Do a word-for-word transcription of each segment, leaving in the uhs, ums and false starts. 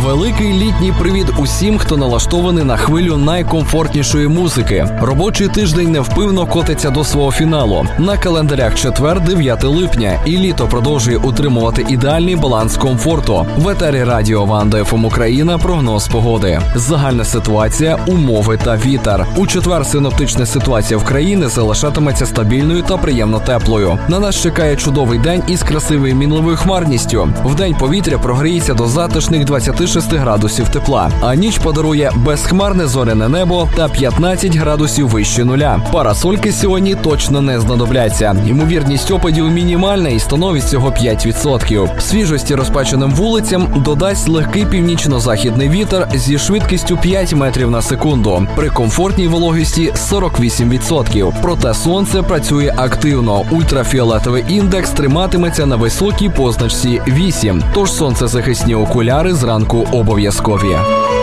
Великий літній привіт усім, хто налаштований на хвилю найкомфортнішої музики. Робочий тиждень невпинно котиться до свого фіналу. На календарях четвер, дев'яте липня, і літо продовжує утримувати ідеальний баланс комфорту. В етері радіо Ванда еф ем Україна прогноз погоди. Загальна ситуація, умови та вітер. У четвер синоптична ситуація в країні залишатиметься стабільною та приємно теплою. На нас чекає чудовий день із красивою мінливою хмарністю. Вдень повітря прогріється до затишних двадцяти шести градусів тепла, а ніч подарує безхмарне зоряне небо та п'ятнадцять градусів вище нуля. Парасольки сьогодні точно не знадобляться. Ймовірність опадів мінімальна і становить всього п'ять відсотків. Свіжості розпеченим вулицям додасть легкий північно-західний вітер зі швидкістю п'ять метрів на секунду. При комфортній вологості сорок вісім відсотків. Проте сонце працює активно. Ультрафіолетовий індекс триматиметься на високій позначці вісім. Тож сонцезахисні окуляри зранку обов'язкові.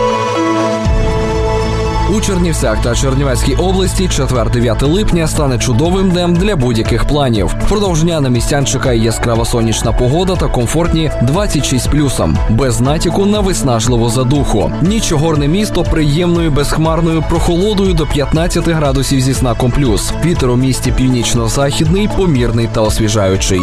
У Чернівцях та Чернівецькій області четвер, дев'яте липня стане чудовим днем для будь-яких планів. Впродовж дня на містян чекає яскрава сонячна погода та комфортні двадцять шість плюсом, без натяку на виснажливу задуху. Ніч горне місто приємною безхмарною прохолодою до п'ятнадцяти градусів зі знаком плюс. Вітер у місті північно-західний, помірний та освіжаючий.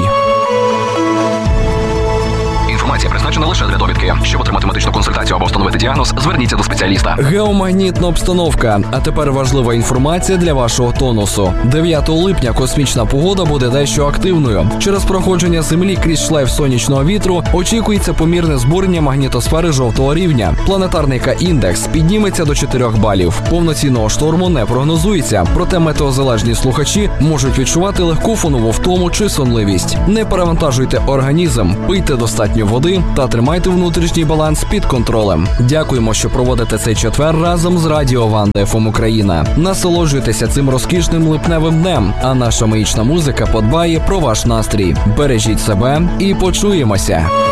Інформація призначена лише для довідки. Щоб отримати медичну консультацію або встановити діагноз, зверніться до спеціаліста. Геомагнітна обстановка. А тепер важлива інформація для вашого тонусу. дев'ятого липня космічна погода буде дещо активною. Через проходження Землі крізь шлейф сонячного вітру очікується помірне збурення магнітосфери жовтого рівня. Планетарний К-індекс підніметься до чотирьох балів. Повноцінного шторму не прогнозується, проте метеозалежні слухачі можуть відчувати легку фонову втому чи сонливість. Не перевантажуйте організм, пийте достатньо води та тримайте внутрішній баланс під контролем. Дякуємо, що проводите цей четвер разом з радіо Ванда еф ем Україна. Насолоджуйтеся цим розкішним липневим днем, а наша магічна музика подбає про ваш настрій. Бережіть себе і почуємося.